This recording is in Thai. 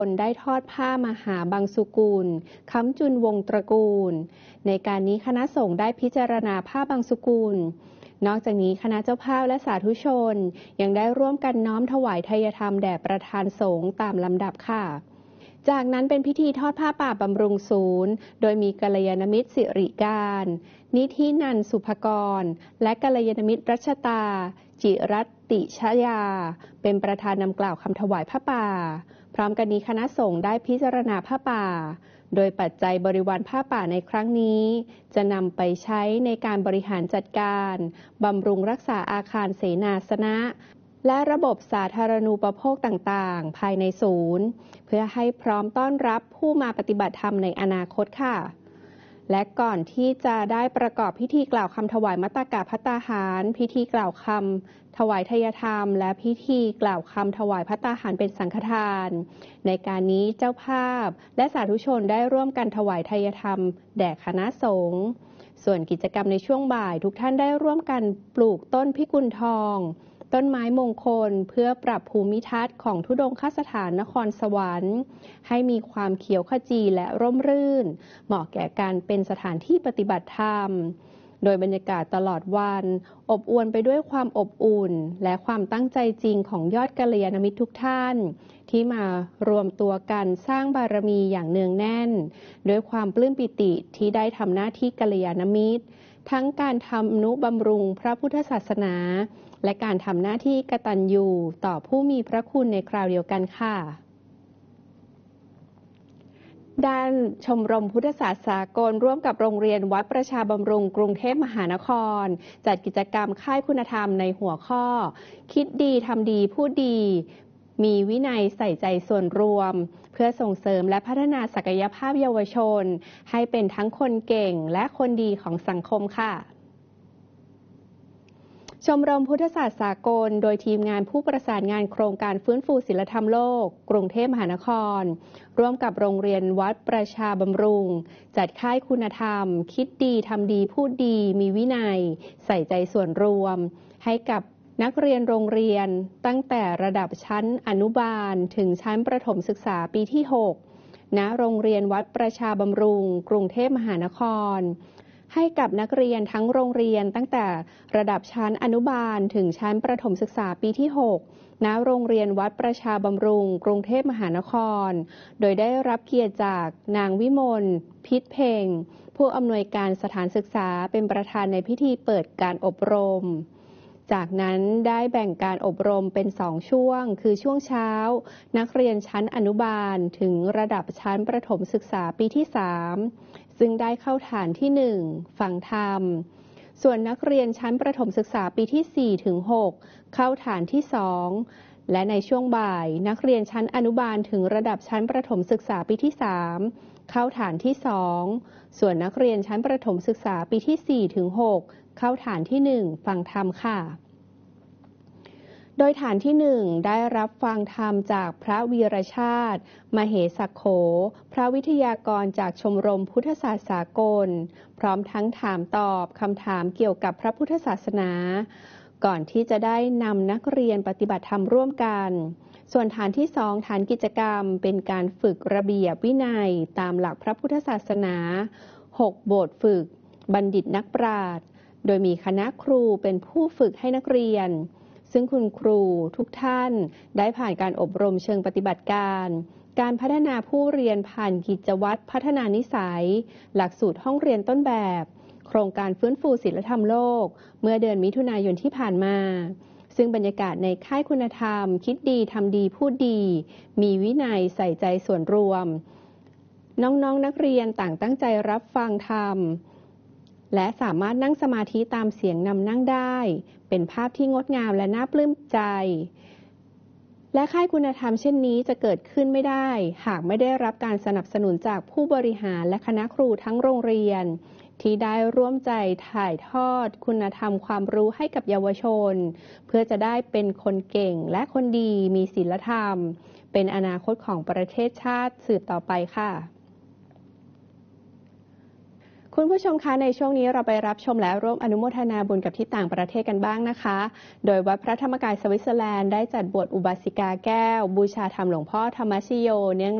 ได้ทอดผ้ามหาบังสุกุลค้ำจุนวงศ์ตระกูลในการนี้คณะสงฆ์ได้พิจารณาผ้าบังสุกุลนอกจากนี้คณะเจ้าภาพและสาธุชนยังได้ร่วมกันน้อมถวายทายธรรมแด่ประธานสงฆ์ตามลำดับค่ะจากนั้นเป็นพิธีทอดผ้าป่าบำรุงศูนย์โดยมีกัลยาณมิตรสิริการนิธินันท์สุภกรและกัลยาณมิตรรัชตาจิรัตติชยาเป็นประธานนำกล่าวคำถวายผ้าป่าพร้อมกันนี้คณะสงฆ์ได้พิจารณาผ้าป่าโดยปัจจัยบริวารผ้าป่าในครั้งนี้จะนำไปใช้ในการบริหารจัดการบำรุงรักษาอาคารเสนาสนะและระบบสาธารณูปโภคต่างๆภายในศูนย์เพื่อให้พร้อมต้อนรับผู้มาปฏิบัติธรรมในอนาคตค่ะและก่อนที่จะได้ประกอบพิธีกล่าวคำถวายมัตตกะภัตตาหารพิธีกล่าวคำถวายทายธรรมและพิธีกล่าวคำถวายภัตตาหารเป็นสังฆทานในการนี้เจ้าภาพและสาธุชนได้ร่วมกันถวายทายธรรมแด่คณะสงฆ์ส่วนกิจกรรมในช่วงบ่ายทุกท่านได้ร่วมกันปลูกต้นพิกุลทองต้นไม้มงคลเพื่อปรับภูมิทัศน์ของธุดงคสถานนครสวรรค์ให้มีความเขียวขจีและร่มรื่นเหมาะแก่การเป็นสถานที่ปฏิบัติธรรมโดยบรรยากาศตลอดวันอบอวลไปด้วยความอบอุ่นและความตั้งใจจริงของยอดกัลยาณมิตรทุกท่านที่มารวมตัวกันสร้างบารมีอย่างเนืองแน่นด้วยความปลื้มปิติที่ได้ทำหน้าที่กัลยาณมิตรทั้งการทำนุบำรุงพระพุทธศาสนาและการทำหน้าที่กตัญญูต่อผู้มีพระคุณในคราวเดียวกันค่ะด้านชมรมพุทธศาสตร์สากลร่วมกับโรงเรียนวัดประชาบำรุงกรุงเทพมหานครจัดกิจกรรมค่ายคุณธรรมในหัวข้อคิดดีทำดีพูดดีมีวินัยใส่ใจส่วนรวมเพื่อส่งเสริมและพัฒนาศักยภาพเยาวชนให้เป็นทั้งคนเก่งและคนดีของสังคมค่ะชมรมพุทธศาสตร์สากลโดยทีมงานผู้ประสานงานโครงการฟื้นฟูศีลธรรมโลกกรุงเทพมหานครร่วมกับโรงเรียนวัดประชาบำรุงจัดค่ายคุณธรรมคิดดีทำดีพูดดีมีวินัยใส่ใจส่วนรวมให้กับนักเรียนโรงเรียนตั้งแต่ระดับชั้นอนุบาลถึงชั้นประถมศึกษาปีที่ 6 ณ โรงเรียนวัดประชาบำรุงกรุงเทพมหานครให้กับนักเรียนทั้งโรงเรียนตั้งแต่ระดับชั้นอนุบาลถึงชั้นประถมศึกษาปีที่ 6 ณ โรงเรียนวัดประชาบำรุงกรุงเทพมหานครโดยได้รับเกียรติจากนางวิมลพิษเพ็งผู้อำนวยการสถานศึกษาเป็นประธานในพิธีเปิดการอบรมจากนั้นได้แบ่งการอบรมเป็น2ช่วงคือช่วงเช้านักเรียนชั้นอนุบาลถึงระดับชั้นประถมศึกษาปีที่ 3ซึ่งได้เข้าฐานที่ 1 ฟังธรรมส่วนนักเรียนชั้นประถมศึกษาปีที่ 4 ถึง 6 เข้าฐานที่ 2และในช่วงบ่ายนักเรียนชั้นอนุบาลถึงระดับชั้นประถมศึกษาปีที่ 3 เข้าฐานที่ 2ส่วนนักเรียนชั้นประถมศึกษาปีที่ 4 ถึง 6 เข้าฐานที่ 1 ฟังธรรมค่ะโดยฐานที่ 1 ได้รับฟังธรรมจากพระวีรชาติมเหสักโขพระวิทยากรจากชมรมพุทธศาสตร์สากลพร้อมทั้งถามตอบคำถามเกี่ยวกับพระพุทธศาสนาก่อนที่จะได้นำนักเรียนปฏิบัติธรรมร่วมกันส่วนฐานที่ 2 ฐานกิจกรรมเป็นการฝึกระเบียบวินัยตามหลักพระพุทธศาสนา6โบสถ์ฝึกบัณฑิตนักปราชญ์โดยมีคณะครูเป็นผู้ฝึกให้นักเรียนซึ่งคุณครูทุกท่านได้ผ่านการอบรมเชิงปฏิบัติการพัฒนาผู้เรียนผ่านกิจวัตรพัฒนานิสัยหลักสูตรห้องเรียนต้นแบบโครงการฟื้นฟูศีลธรรมโลกเมื่อเดือนมิถุนายนที่ผ่านมาซึ่งบรรยากาศในค่ายคุณธรรมคิดดีทำดีพูดดีมีวินัยใส่ใจส่วนรวมน้องๆ นักเรียนต่างตั้งใจรับฟังธรรมและสามารถนั่งสมาธิตามเสียงนำนั่งได้เป็นภาพที่งดงามและน่าปลื้มใจและค่ายคุณธรรมเช่นนี้จะเกิดขึ้นไม่ได้หากไม่ได้รับการสนับสนุนจากผู้บริหารและคณะครูทั้งโรงเรียนที่ได้ร่วมใจถ่ายทอดคุณธรรมความรู้ให้กับเยาวชนเพื่อจะได้เป็นคนเก่งและคนดีมีศีลธรรมเป็นอนาคตของประเทศชาติสืบต่อไปค่ะคุณผู้ชมคะในช่วงนี้เราไปรับชมและร่วมอนุโมทนาบุญกับที่ต่างประเทศกันบ้างนะคะ โดยวัดพระธรรมกายสวิตเซอร์แลนด์ได้จัดบวชอุบาสิกาแก้วบูชาธรรมหลวงพ่อธรรมชโยเนื่อง